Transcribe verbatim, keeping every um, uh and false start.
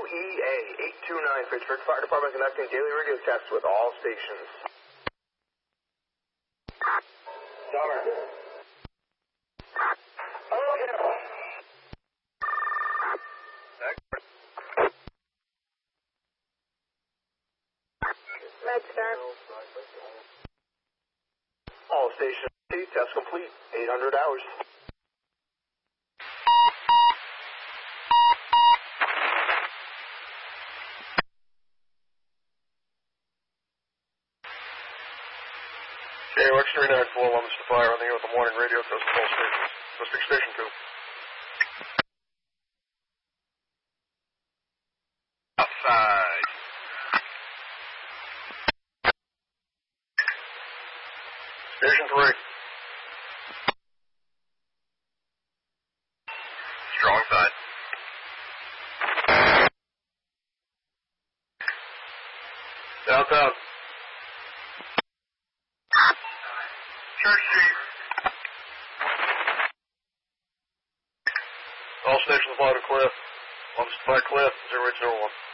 E A eight two nine, Pittsburgh Fire Department conducting daily radio tests with all stations. Summer. Oh, yeah. MedStar. All stations, test complete, eight hundred hours. K O X three nine four one, Mister Fire, on the air with the morning radio test with all stations. Suspect Station two. Outside. Station three. Strong side. Downtown. Church Street. All stations loud and clear. One Spy Clear, zero eight zero one.